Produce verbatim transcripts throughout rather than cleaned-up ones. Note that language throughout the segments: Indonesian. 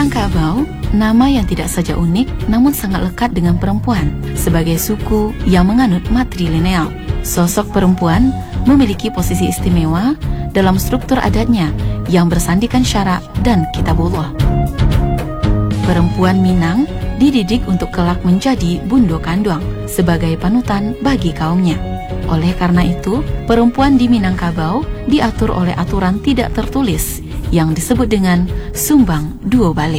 Minangkabau, nama yang tidak saja unik namun sangat lekat dengan perempuan sebagai suku yang menganut matrilineal. Sosok perempuan memiliki posisi istimewa dalam struktur adatnya yang bersandikan syarak dan kitabullah. Perempuan Minang dididik untuk kelak menjadi bundo kanduang sebagai panutan bagi kaumnya. Oleh karena itu, perempuan di Minangkabau diatur oleh aturan tidak tertulis yang disebut dengan Sumbang Duo Baleh.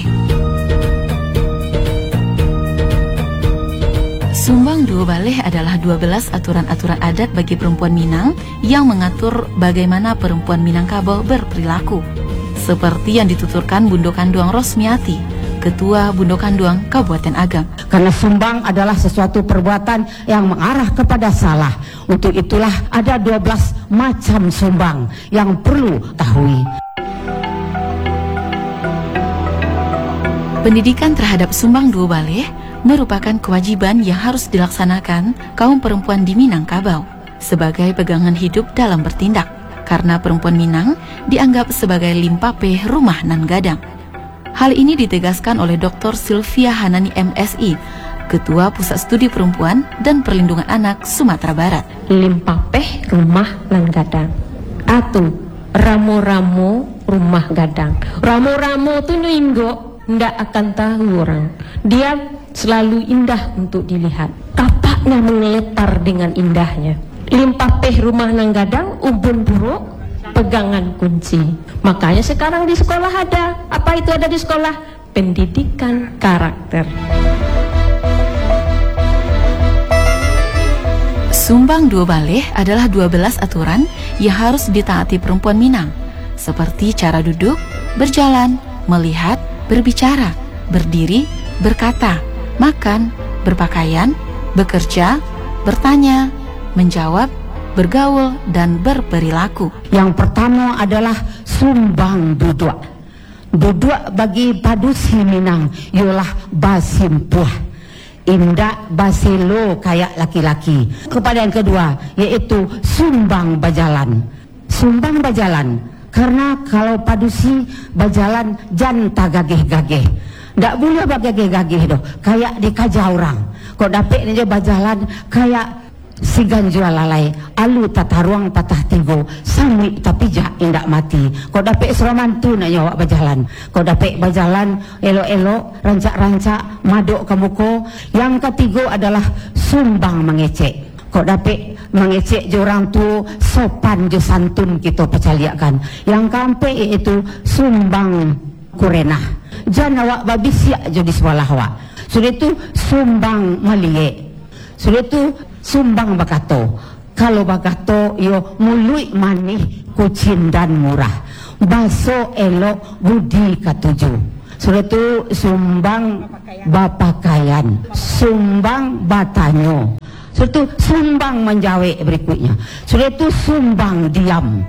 Sumbang Duo Baleh adalah dua belas aturan-aturan adat bagi perempuan Minang yang mengatur bagaimana perempuan Minangkabau berperilaku. Seperti yang dituturkan Bundo Kanduang Rosmiati, Ketua Bundo Kanduang Kabupaten Agam. Karena sumbang adalah sesuatu perbuatan yang mengarah kepada salah. Untuk itulah ada dua belas macam sumbang yang perlu tahui. Pendidikan terhadap Sumbang Duo Baleh merupakan kewajiban yang harus dilaksanakan kaum perempuan di Minangkabau sebagai pegangan hidup dalam bertindak, karena perempuan Minang dianggap sebagai limpape rumah nan gadang. Hal ini ditegaskan oleh Doktor Sylvia Hanani M Si, Ketua Pusat Studi Perempuan dan Perlindungan Anak Sumatera Barat. Limpapeh rumah nan gadang, atau ramo-ramo rumah gadang. Ramo-ramo tu nuinggo ndak akan tahu orang. Dia selalu indah untuk dilihat. Kapaknya mengeletar dengan indahnya. Limpapeh rumah nang gadang, ubun buruk, pegangan kunci. Makanya sekarang di sekolah ada. Apa itu ada di sekolah? Pendidikan karakter. Sumbang Duo Baleh adalah dua belas aturan yang harus ditaati perempuan Minang, seperti cara duduk, berjalan, melihat, berbicara, berdiri, berkata, makan, berpakaian, bekerja, bertanya, menjawab, bergaul, dan berperilaku. Yang pertama adalah sumbang duduk. Duduk bagi padusi Minang ialah basimpuh, indak baselo kayak laki-laki. Kepada yang kedua yaitu sumbang bajalan. Sumbang bajalan karena kalau padusi bajalan janta gageh-gageh. Ndak boleh bagageh-gageh doh, kayak dikaja orang. Kok dapet aja bajalan kayak si ganjua lalai, alu tataruang patah tigo, sami tapi jak indak mati. Kok dapet seromantu nak nyawa bajalan. Kok dapet bajalan elok-elok, rancak-rancak, maduk kamuko. Yang ketiga adalah sumbang mengecek. Kok dapet mengecek je orang tu sopan je santun kita percaliakan. Yang keempat iaitu sumbang kurenah. Jangan awak babi siak je di sebelah awak. Sudah itu sumbang meliek. Sudah itu sumbang bakato. Kalau bakato yo mului manih kucing dan murah. Baso elok budi katuju. Sudah itu sumbang bapakaian. Sumbang batanyo. Sudah itu sumbang menjawe berikutnya. Sudah itu sumbang diam.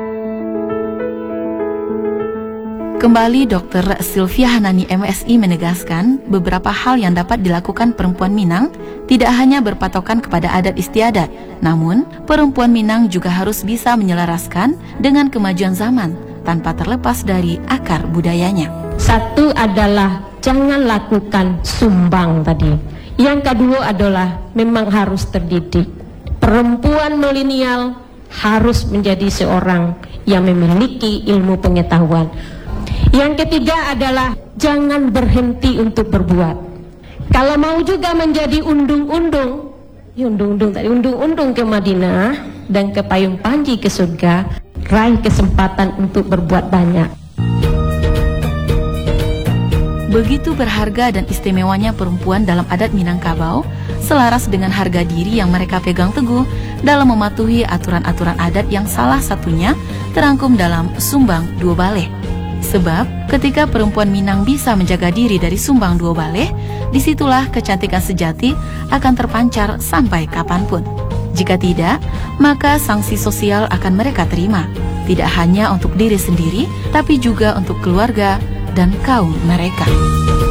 Kembali Dokter Sylvia Hanani M Si menegaskan beberapa hal yang dapat dilakukan perempuan Minang tidak hanya berpatokan kepada adat istiadat, namun perempuan Minang juga harus bisa menyelaraskan dengan kemajuan zaman tanpa terlepas dari akar budayanya. Satu adalah jangan lakukan sumbang tadi. Yang kedua adalah memang harus terdidik. Perempuan milenial harus menjadi seorang yang memiliki ilmu pengetahuan. Yang ketiga adalah jangan berhenti untuk berbuat. Kalau mau juga menjadi undung-undung, ya undung-undung tadi, undung-undung ke Madinah dan ke payung panji ke surga, raih kesempatan untuk berbuat banyak. Begitu berharga dan istimewanya perempuan dalam adat Minangkabau, selaras dengan harga diri yang mereka pegang teguh dalam mematuhi aturan-aturan adat yang salah satunya terangkum dalam Sumbang Duo Baleh. Sebab ketika perempuan Minang bisa menjaga diri dari Sumbang Duo Baleh, disitulah kecantikan sejati akan terpancar sampai kapanpun. Jika tidak, maka sanksi sosial akan mereka terima, tidak hanya untuk diri sendiri, tapi juga untuk keluarga dan kaum mereka.